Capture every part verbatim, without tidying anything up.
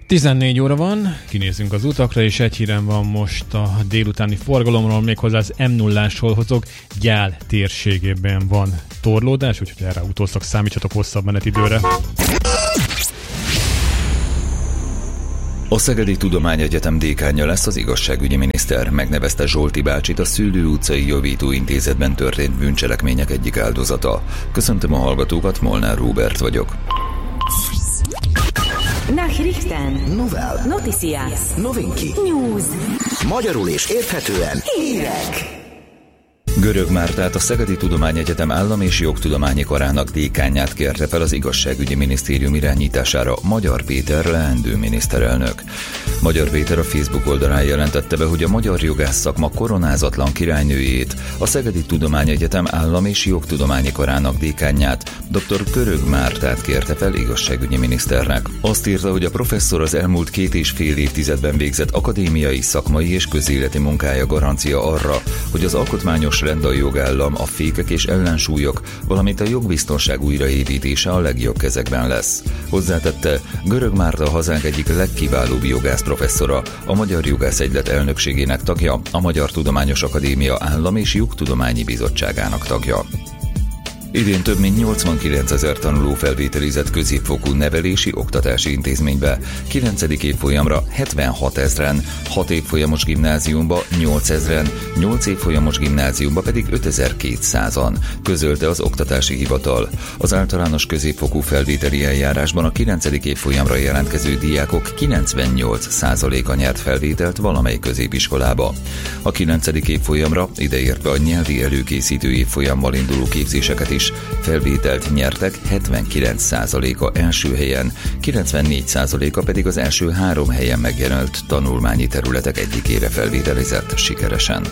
tizennégy óra van, kinézünk az utakra, és egy hírem van most a délutáni forgalomról, méghozzá az em nullásról hozok, Gyál térségében van torlódás, úgyhogy erre utóztak, számítsatok hosszabb menetidőre. A Szegedi Tudományegyetem dékánja lesz az igazságügyi miniszter. Megnevezte Zsolti bácsit a Szőlő utcai javítóintézetben történt bűncselekmények egyik áldozata. Köszöntöm a hallgatókat, Molnár Róbert vagyok. Nachrichten. Novel. Noticias. Novinki. News. Magyarul és érthetően Hírek. Görög Mártát, a Szegedi Tudományegyetem állam- és jogtudományi karának dékánját kérte fel az igazságügyi minisztérium irányítására Magyar Péter leendő miniszterelnök. Magyar Péter a Facebook oldalán jelentette be, hogy a magyar jogász szakma koronázatlan királynőjét, a Szegedi Tudományegyetem állam- és jogtudományi karának dékánját, dr. Görög Mártát kérte fel igazságügyi miniszternek. Azt írta, hogy a professzor az elmúlt két és fél évtizedben végzett akadémiai, szakmai és közéleti munkája garancia arra, hogy az alkotmányos rend, a jogállam, a fékek és ellensúlyok, valamint a jogbiztonság újraépítése a legjobb kezekben lesz. Hozzátette, Görög Márta a hazánk egyik legkiválóbb jogász professzora, a Magyar Jogász Egylet elnökségének tagja, a Magyar Tudományos Akadémia Állam- és Jogtudományi Bizottságának tagja. Idén több mint nyolcvankilencezer tanuló felvételizett középfokú nevelési oktatási intézménybe, kilencedik évfolyamra hetvenhat ezren, hat évfolyamos gimnáziumba nyolcezren, nyolc évfolyamos gimnáziumba pedig ötezer-kétszázan, közölte az Oktatási Hivatal. Az általános középfokú felvételi eljárásban a kilencedik évfolyamra jelentkező diákok kilencvennyolc százaléka nyert felvételt valamely középiskolába. A kilencedik évfolyamra, ideértve a nyelvi előkészítő évfolyammal induló képzéseket is, felvételt nyertek hetvenkilenc százaléka első helyen, kilencvennégy százaléka pedig az első három helyen megjelölt tanulmányi területek egyikére felvételizett sikeresen.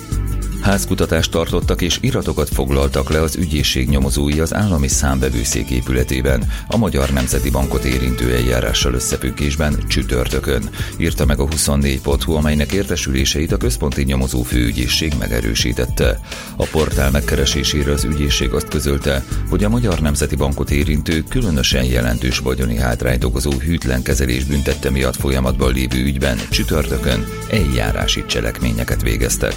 Házkutatást tartottak és iratokat foglaltak le az ügyészség nyomozói az állami számvevőszék épületében, a Magyar Nemzeti Bankot érintő eljárással összefüggésben csütörtökön, írta meg a huszonnégy pont hu, amelynek értesüléseit a központi nyomozó főügyészség megerősítette. A portál megkeresésére az ügyészség azt közölte, hogy a Magyar Nemzeti Bankot érintő, különösen jelentős vagyoni hátrányt okozó hűtlen kezelés büntette miatt folyamatban lévő ügyben csütörtökön eljárási cselekményeket végeztek.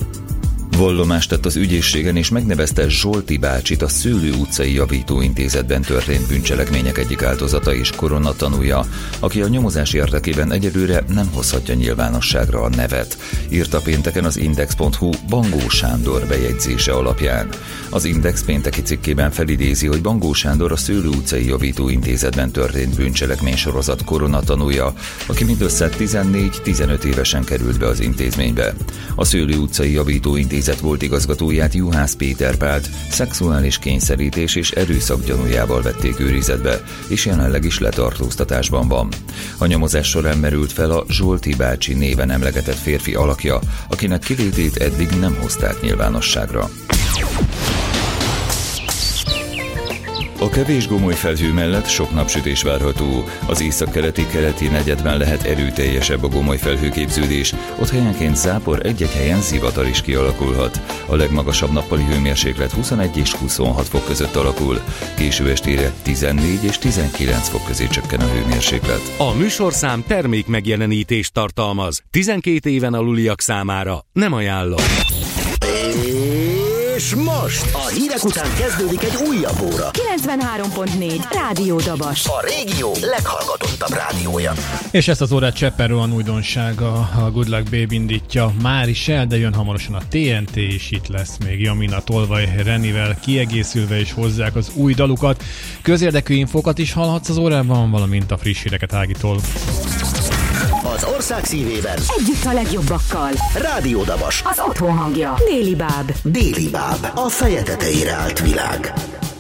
Vallomást tett az ügyészségen és megnevezte Zsolti bácsit a Szőlő utcai javítóintézetben történt bűncselekmények egyik áldozata és koronatanúja, aki a nyomozás érdekében egyelőre nem hozhatja nyilvánosságra a nevet, írta pénteken az Index pont hu Bangó Sándor bejegyzése alapján. Az Index pénteki cikkében felidézi, hogy Bangó Sándor a Szőlő utcai javítóintézetben történt bűncselekmény sorozat koronatanúja, aki mindössze tizennégy-tizenöt évesen került be az intézménybe. A Szőlő utcai javítóintézet volt igazgatóját, Juhász Péter Pált szexuális kényszerítés és erőszak gyanújával vették őrizetbe, és jelenleg is letartóztatásban van. A nyomozás során merült fel a Zsolti bácsi néven emlegetett férfi alakja, akinek kilétét eddig nem hozták nyilvánosságra. A kevés gomoly felhő mellett sok napsütés várható. Az északkeleti-keleti negyedben lehet erőteljesebb a gomoly felhőképződés, ott helyenként zápor, egy-egy helyen zivatar is kialakulhat. A legmagasabb nappali hőmérséklet huszonegy és huszonhat fok között alakul. Késő estére tizennégy és tizenkilenc fok közé csökken a hőmérséklet. A műsorszám termék megjelenítést tartalmaz. tizenkét éven aluliak számára nem ajánlom. És most a hírek után kezdődik egy újabb óra. kilencvenhárom pont négy Rádió Dabas. A régió leghallgatottabb rádiója. És ezt az órát Cseperroan újdonsága, a Good Luck Babe indítja már is el, de jön hamarosan a té en té, és itt lesz még Jamina Tolvaj Renivel kiegészülve, és hozzák az új dalukat. Közérdekű infokat is hallhatsz az órában, valamint a friss híreket Ágitól. Az ország szívében Együtt a legjobbakkal. Rádió Dabas. Az otthon hangja. Déli Báb. Déli Báb. A feje tetejére állt világ.